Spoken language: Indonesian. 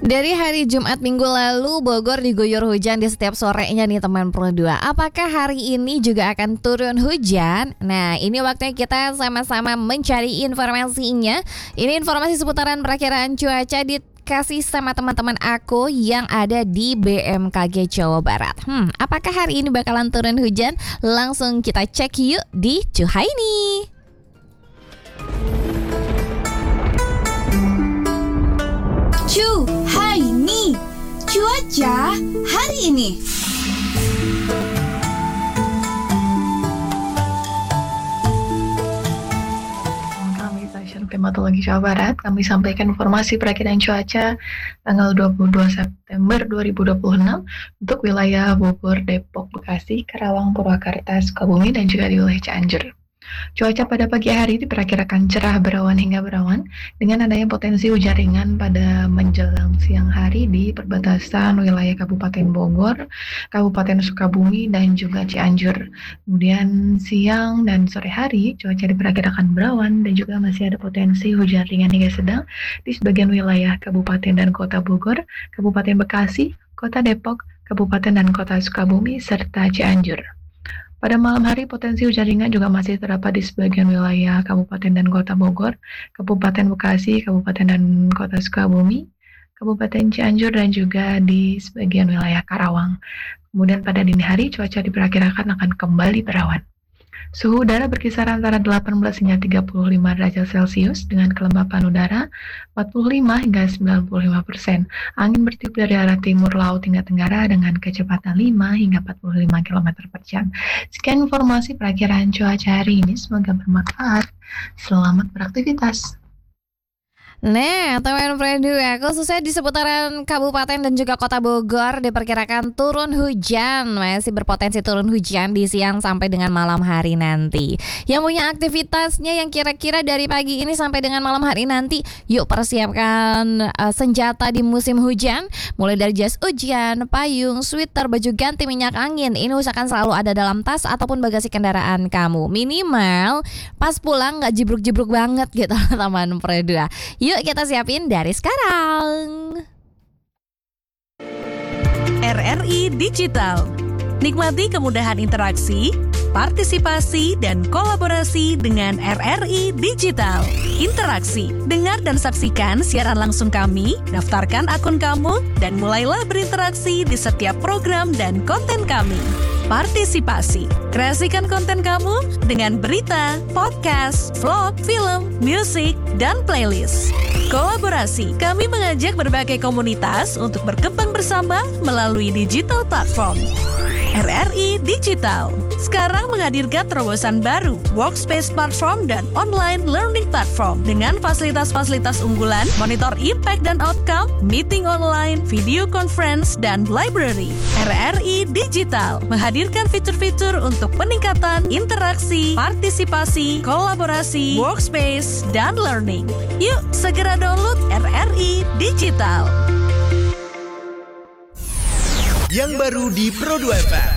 Dari hari Jumat minggu lalu, Bogor diguyur hujan di setiap sorenya nih teman Pro 2. Apakah hari ini juga akan turun hujan? Nah, ini waktunya kita sama-sama mencari informasinya. Ini informasi seputaran perakiraan cuaca dikasih sama teman-teman aku yang ada di BMKG Jawa Barat. Apakah hari ini bakalan turun hujan? Langsung kita cek yuk di Cuhaini. Cuhaini, cuaca hari ini. Kami Stasiun Klimatologi Jawa Barat, kami sampaikan informasi perakiraan cuaca tanggal 22 September 2026 untuk wilayah Bogor, Depok, Bekasi, Karawang, Purwakarta, Sukabumi, dan juga di wilayah Cianjur. Cuaca pada pagi hari diperkirakan cerah berawan hingga berawan dengan adanya potensi hujan ringan pada menjelang siang hari di perbatasan wilayah Kabupaten Bogor, Kabupaten Sukabumi, dan juga Cianjur. Kemudian siang dan sore hari cuaca diperkirakan berawan dan juga masih ada potensi hujan ringan hingga sedang di sebagian wilayah Kabupaten dan Kota Bogor, Kabupaten Bekasi, Kota Depok, Kabupaten dan Kota Sukabumi, serta Cianjur. Pada malam hari, potensi hujan ringan juga masih terdapat di sebagian wilayah Kabupaten dan Kota Bogor, Kabupaten Bekasi, Kabupaten dan Kota Sukabumi, Kabupaten Cianjur, dan juga di sebagian wilayah Karawang. Kemudian pada dini hari, cuaca diperkirakan akan kembali berawan. Suhu udara berkisar antara 18 hingga 35 derajat Celcius dengan kelembapan udara 45 hingga 95%. Angin bertiup dari arah timur laut hingga tenggara dengan kecepatan 5 hingga 45 km per jam. Sekian informasi perakiraan cuaca hari ini, semoga bermanfaat. Selamat beraktivitas. Nah, teman Pro 2, khususnya di seputaran Kabupaten dan juga Kota Bogor diperkirakan turun hujan, masih berpotensi turun hujan di siang sampai dengan malam hari nanti. Yang punya aktivitasnya yang kira-kira dari pagi ini sampai dengan malam hari nanti, yuk persiapkan senjata di musim hujan, mulai dari jas hujan, payung, sweater, baju ganti, minyak angin. Ini usahakan selalu ada dalam tas ataupun bagasi kendaraan kamu. Minimal pas pulang gak jibruk-jibruk banget gitu teman Pro 2. Yuk kita siapin dari sekarang. RRI Digital. Nikmati kemudahan interaksi, partisipasi, dan kolaborasi dengan RRI Digital. Interaksi, dengar dan saksikan siaran langsung kami, daftarkan akun kamu, dan mulailah berinteraksi di setiap program dan konten kami. Partisipasi, kreasikan konten kamu dengan berita, podcast, vlog, film, musik, dan playlist. Kolaborasi, kami mengajak berbagai komunitas untuk berkembang bersama melalui digital platform. RRI Digital sekarang menghadirkan terobosan baru, workspace platform dan online learning platform dengan fasilitas-fasilitas unggulan, monitor impact dan outcome, meeting online, video conference, dan library. RRI Digital menghadirkan fitur-fitur untuk peningkatan interaksi, partisipasi, kolaborasi, workspace, dan learning. Yuk segera download RRI Digital. Yang baru di Pro 2 FM.